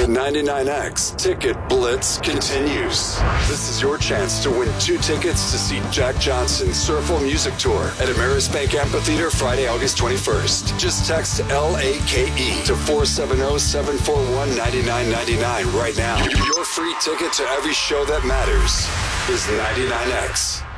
99X Ticket Blitz continues. This is your chance to win 2 tickets to see Jack Johnson's Surfle Music Tour at Ameris Bank Amphitheater Friday, August 21st. Just text LAKE to 470-741-9999 right now. Your free ticket to every show that matters is 99X.